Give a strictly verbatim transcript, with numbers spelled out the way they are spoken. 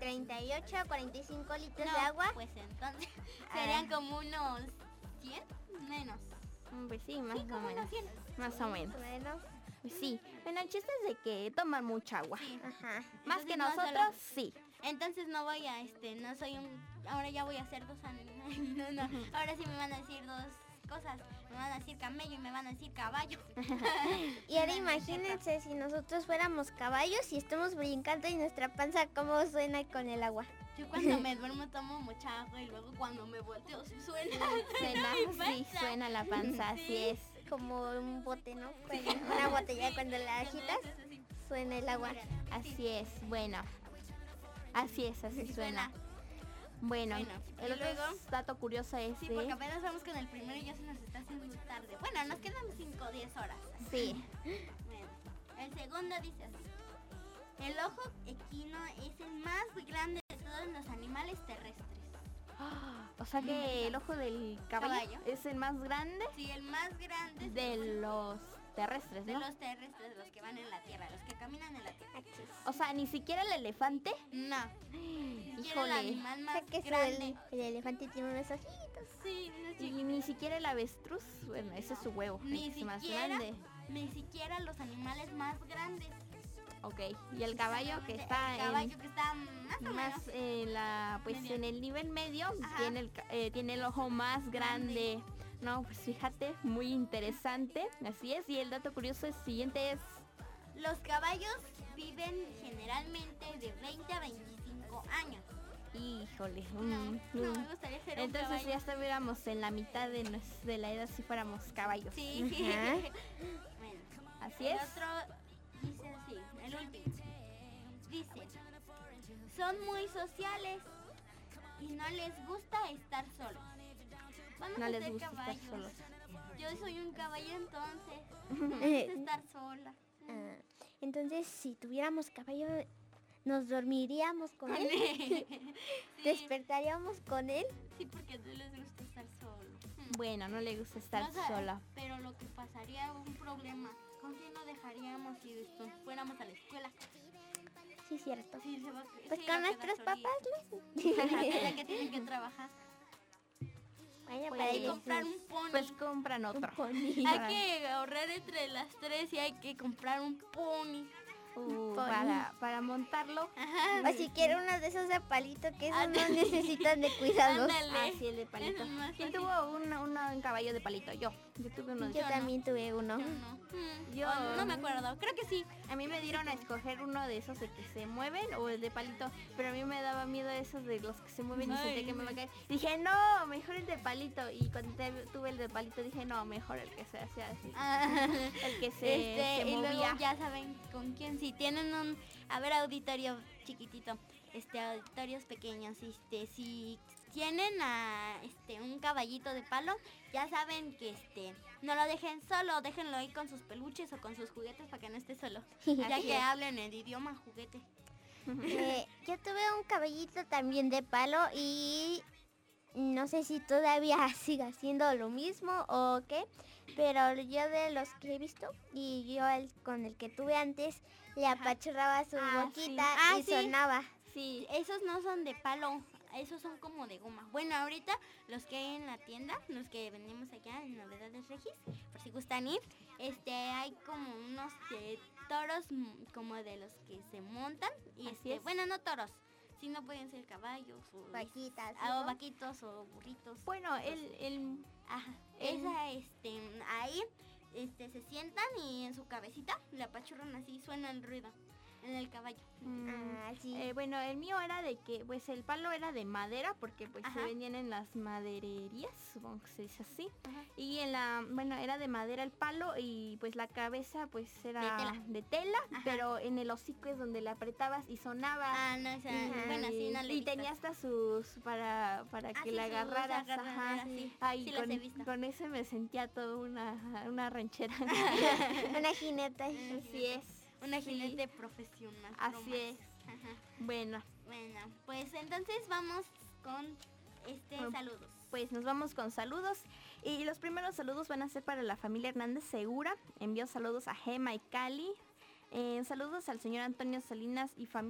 cuarenta y ocho, cuarenta y cinco litros No, de agua. pues entonces serían como unos cien menos. Pues sí, más Sí, o como menos. unos cien. Más o menos. Menos. Pues sí. Bueno, el chiste es de que toman mucha agua. Sí. Ajá. Más Entonces que no nosotros, solo- sí. Entonces no voy a, este, no soy un, ahora ya voy a hacer dos animales, no, no, ahora sí me van a decir dos cosas, me van a decir camello y me van a decir caballo. Y ahora imagínense si nosotros fuéramos caballos y estamos brincando y nuestra panza cómo suena con el agua. Yo cuando me duermo tomo mucha agua y luego cuando me volteo sí suena. Suena, mi sí, panza. suena la panza, así Sí. es. Como un bote, ¿no? Cuando- Una botella cuando la agitas, suena el agua. Así es, bueno. Así es, así Sí, suena. suena. Bueno, Bueno, el y otro luego- dato curioso es Sí, de- porque apenas vamos con el primero y ya se nos está haciendo tarde. Bueno, nos quedan cinco o diez horas. Sí. Bueno, el segundo dice así. El ojo equino es el más grande de todos los animales terrestres. O sea que el ojo del caballo, Caballo. es el más grande Sí, el más grande de los terrestres, de ¿no? los terrestres, los que van en la tierra, los que caminan en la tierra. O sea, ni siquiera el elefante. No, ni siquiera el Híjole. animal O más sea que eso, grande. el, el elefante tiene unos ojitos. Sí, unos Y chiquitos. ni siquiera el avestruz. Bueno, ese es su huevo. Ni es más siquiera, grande. ni siquiera los animales más grandes. Ok. Y el caballo que El está caballo en que está más o menos. más en la pues Medio. en el nivel medio Ajá. tiene el ca- eh, tiene el ojo más grande. No, pues fíjate, muy interesante. Así es. Y el dato curioso es siguiente es Los caballos viven generalmente de veinte a veinticinco años. híjole. No, mm, no mm. me gustaría ser un Entonces caballo. ya estuviéramos en la mitad de, nues- de la edad si fuéramos caballos. Sí. Ajá. Bueno, Así el es. otro dice así, el último. Dice, son muy sociales y no les gusta estar solos. Vamos No a les ser gusta estar caballos. solos. Yo soy un caballo entonces. No me gusta estar sola. Ah, entonces, si tuviéramos caballo, ¿nos dormiríamos con él? Sí, ¿Despertaríamos con él? sí, porque no les gusta estar solo. Bueno, no le gusta estar O sea, sola. Pero lo que pasaría un problema. ¿Con quién lo dejaríamos si después fuéramos a la escuela? Sí, cierto. Sí, se va, Pues sí, con va a nuestros quedar papás, solito. ¿no? Es la que tienen que trabajar. Bueno, Pues, para Hay que ellos comprar un pony. Pues compran otro. pony. Hay que ahorrar entre las tres y hay que comprar un pony. Uh, Pony. para, para montarlo. O si quiere uno de esos de palito que esos no Ándale. necesitan de cuidados. Ándale. Ah, sí, el de palito. Es el más ¿Quién fácil. tuvo un, una- un caballo de palito? Yo. Yo tuve uno de Yo esos. también tuve uno. Yo no. Mm, Yo- o no me acuerdo. Creo que sí. A mí me dieron a escoger uno de esos de que se mueven o el de palito, pero a mí me daba miedo esos de los que se mueven y Ay, sentía que me no. va a caer. Dije, no, mejor el de palito. Y cuando te- tuve el de palito dije, no, mejor el que se hacía así. Ah, El que se, este, se y luego movía. ya saben con quién. Si tienen un, a ver, auditorio chiquitito, este, auditorios pequeños, este, si tienen a, este, un caballito de palo, ya saben que, este, no lo dejen solo, déjenlo ahí con sus peluches o con sus juguetes para que no esté solo, ya Así que es. hablen el idioma juguete. Eh, yo tuve un caballito también de palo y no sé si todavía siga siendo lo mismo o qué, pero yo de los que he visto y yo el, con el que tuve antes le apachurraba su Ah, boquita sí. Ah, y sí. sonaba. Sí, Esos no son de palo, esos son como de goma. Bueno, ahorita los que hay en la tienda, los que vendemos allá en Novedades Regis, por si gustan ir, este, hay como unos de toros mm, como de los que se montan y Así este, es. bueno, no toros, sino pueden ser caballos o Vaquitas, ah, o ¿no? vaquitos o burritos. bueno, el, el Ajá, el- esa, este, ahí, este, se sientan y en su cabecita le apachurran así, suena el ruido en el caballo. Ah, sí. Eh, bueno, el mío era de que, pues el palo era de madera, porque pues Ajá. se vendían en las madererías, supongo que se dice así. Ajá. Y en la, bueno, era de madera el palo y pues la cabeza pues era De tela. de tela, Ajá. pero en el hocico es donde le apretabas y sonaba. Ah, no, esa, Y, bueno, sí, no le he y visto. tenía hasta sus para para Ah, que sí, la sus agarraras, agarraderas, ajá. sí. Ay, Sí las con, he visto. con ese me sentía toda una una ranchera. Una jineta. Así es. Una sí. jinete profesional. Así bromas. es. Ajá. Bueno, Bueno, pues entonces vamos con este Bueno, saludos. pues nos vamos con saludos y los primeros saludos van a ser para la familia Hernández Segura. Envío saludos a Gema y Cali. Eh, saludos al señor Antonio Salinas y familia.